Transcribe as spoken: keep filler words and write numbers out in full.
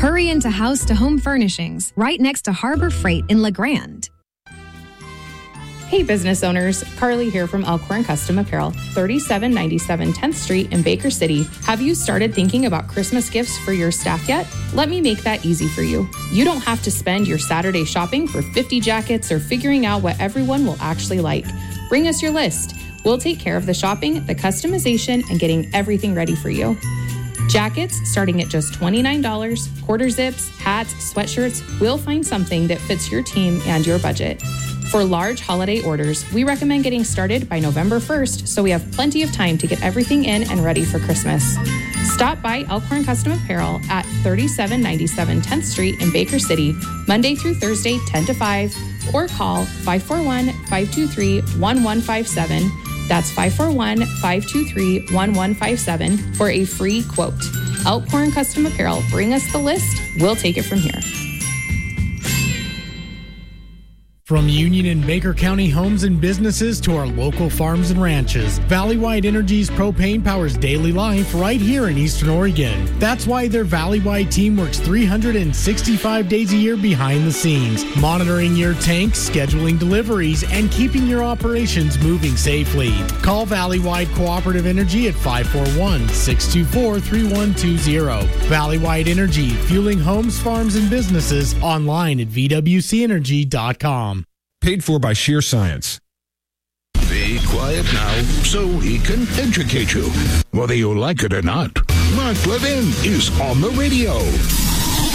Hurry into House to Home Furnishings, right next to Harbor Freight in La Grande. Hey business owners, Carly here from Elkhorn Custom Apparel, thirty-seven ninety-seven tenth Street in Baker City. Have you started thinking about Christmas gifts for your staff yet? Let me make that easy for you. You don't have to spend your Saturday shopping for fifty jackets or figuring out what everyone will actually like. Bring us your list. We'll take care of the shopping, the customization, and getting everything ready for you. Jackets starting at just twenty-nine dollars, quarter zips, hats, sweatshirts, we'll find something that fits your team and your budget. For large holiday orders, we recommend getting started by November first so we have plenty of time to get everything in and ready for Christmas. Stop by Elkhorn Custom Apparel at thirty-seven ninety-seven tenth Street in Baker City, Monday through Thursday, ten to five, or call five four one, five two three, one one five seven. That's five four one, five two three, one one five seven for a free quote. Elkhorn Custom Apparel, bring us the list. We'll take it from here. From Union and Baker County homes and businesses to our local farms and ranches, Valley-Wide Energy's propane powers daily life right here in Eastern Oregon. That's why their Valley-Wide team works three hundred sixty-five days a year behind the scenes, monitoring your tanks, scheduling deliveries, and keeping your operations moving safely. Call Valley-Wide Cooperative Energy at five four one, six two four, three one two zero. Valley-Wide Energy, fueling homes, farms, and businesses, online at v w c energy dot com. Paid for by Sheer Science. Be quiet now so he can educate you. Whether you like it or not, Mark Levin is on the radio.